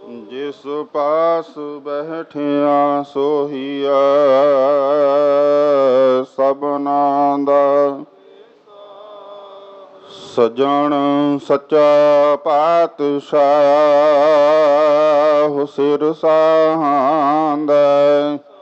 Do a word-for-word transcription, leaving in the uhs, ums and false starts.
ਜਿਸ ਪਾਸ ਬੈਠਿਆ ਸੋਹੀਆ ਸਭਨਾਂ ਦਾ ਸਜਣ ਸੱਚਾ ਪਾਤਸ਼ਾਹ ਸਿਰ ਸਾਹਾਂਦਾ